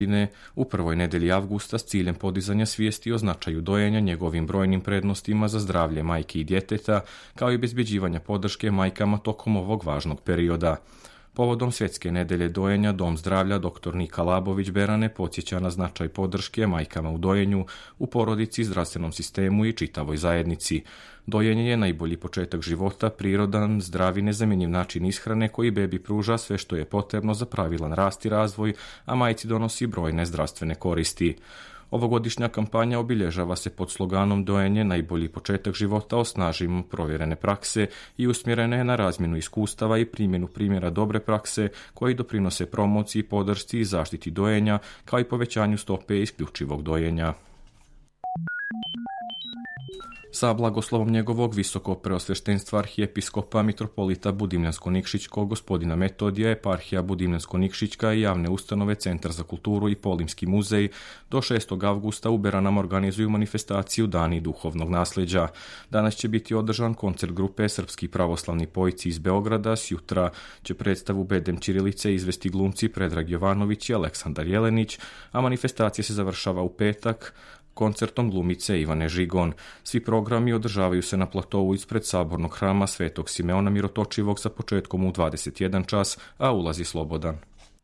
u prvoj nedelji avgusta s ciljem podizanja svijesti o značaju dojenja, njegovim brojnim prednostima za zdravlje majke i djeteta, kao i obezbeđivanja podrške majkama tokom ovog važnog perioda. Povodom Svjetske nedelje dojenja, Dom zdravlja dr. Nika Labović-Berane podsjeća na značaj podrške majkama u dojenju, u porodici, zdravstvenom sistemu i čitavoj zajednici. Dojenje je najbolji početak života, prirodan, zdrav i nezamjenjiv način ishrane koji bebi pruža sve što je potrebno za pravilan rast i razvoj, a majci donosi brojne zdravstvene koristi. Ovogodišnja kampanja obilježava se pod sloganom Dojenje, najbolji početak života, osnažimo provjerene prakse i usmjerene je na razmjenu iskustava i primjenu primjera dobre prakse koji doprinose promociji, podršci i zaštiti dojenja, kao i povećanju stope isključivog dojenja. Sa blagoslovom njegovog visokog preosveštenstva arhijepiskopa mitropolita Budimljansko-Nikšićkog gospodina Metodija, eparhija Budimljansko-Nikšićka i javne ustanove Centar za kulturu i Polimski muzej do 6. avgusta u Beranama organizuju manifestaciju Dani duhovnog nasljeđa. Danas će biti održan koncert grupe Srpski pravoslavni pojci iz Beograda, sjutra će predstavu Bedem ćirilice izvesti glumci Predrag Jovanović i Aleksandar Jelenić, a manifestacija se završava u petak koncertom glumice Ivane Žigon. Svi programi održavaju se na platovu ispred sabornog hrama Svetog Simeona Mirotočivog sa početkom u 21 čas, a ulaz je slobodan.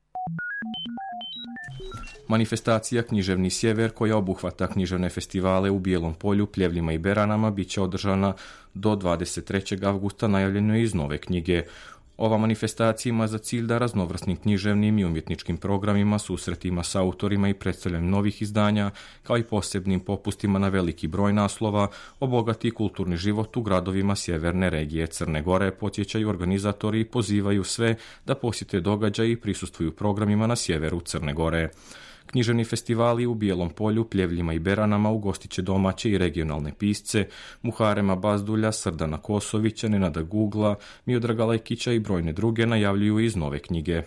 Manifestacija Književni sjever, koja obuhvata književne festivale u Bijelom Polju, Pljevljima i Beranama, bit će održana do 23. avgusta, najavljeno je iz Nove knjige. Ova manifestacija ima za cilj da raznovrsnim književnim i umjetničkim programima, susretima sa autorima i predstavljanjem novih izdanja, kao i posebnim popustima na veliki broj naslova, obogati kulturni život u gradovima sjeverne regije Crne Gore, podsjećaju organizatori i pozivaju sve da posjete događaj i prisustvuju programima na sjeveru Crne Gore. Književni festivali u Bijelom Polju, Pljevljima i Beranama ugostit će domaće i regionalne pisce, Muharema Bazdulja, Srdana Kosovića, Nenada Gugla, Miodraga Lajkića i brojne druge, najavljuju iz Nove knjige.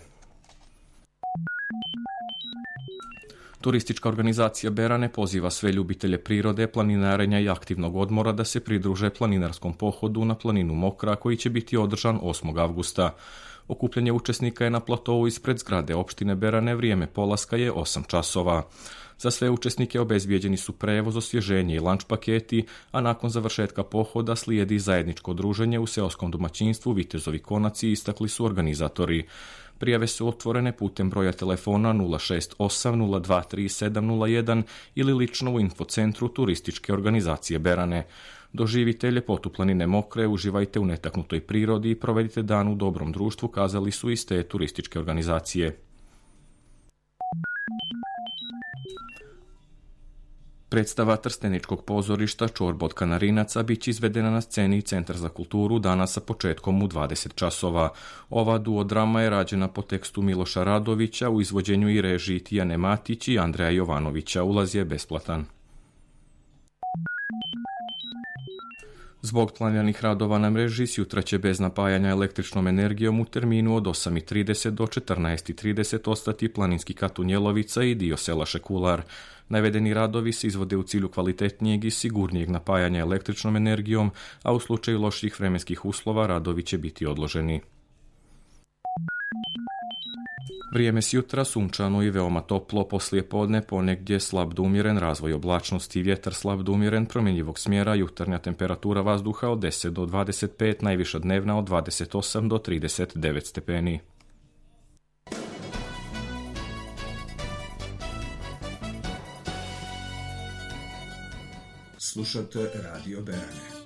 Turistička organizacija Berane poziva sve ljubitelje prirode, planinarenja i aktivnog odmora da se pridruže planinarskom pohodu na planinu Mokra koji će biti održan 8. avgusta. Okupljanje učesnika je na platovu ispred zgrade opštine Berane, vrijeme polaska je 8 časova. Za sve učesnike obezbijeđeni su prevoz, osvježenje i lanč paketi, a nakon završetka pohoda slijedi zajedničko druženje u seoskom domaćinstvu Vitezovi konaci, istakli su organizatori. Prijave su otvorene putem broja telefona 068 023701 ili lično u infocentru turističke organizacije Berane. Doživite ljepotu planine Mokre, uživajte u netaknutoj prirodi i provedite dan u dobrom društvu, kazali su iz te turističke organizacije. Predstava Trsteničkog pozorišta Čorba od Kanarinaca bit će izvedena na sceni Centar za kulturu danas sa početkom u 20 časova. Ova duodrama je rađena po tekstu Miloša Radovića u izvođenju i režiji Tijane Matić i Andreja Jovanovića. Ulaz je besplatan. Zbog planiranih radova na mreži, sjutra će bez napajanja električnom energijom u terminu od 8:30 do 14:30 ostati planinski kat Unjelovica i dio sela Šekular. Navedeni radovi se izvode u cilju kvalitetnijeg i sigurnijeg napajanja električnom energijom, a u slučaju loših vremenskih uslova radovi će biti odloženi. Vrijeme sjutra sunčano i veoma toplo, poslije podne ponegdje slab do umjeren razvoj oblačnosti, vjetar slab do umjeren promjenjivog smjera, jutarnja temperatura vazduha od 10 do 25, najviša dnevna od 28 do 39 stepeni. Slušate Radio Berane.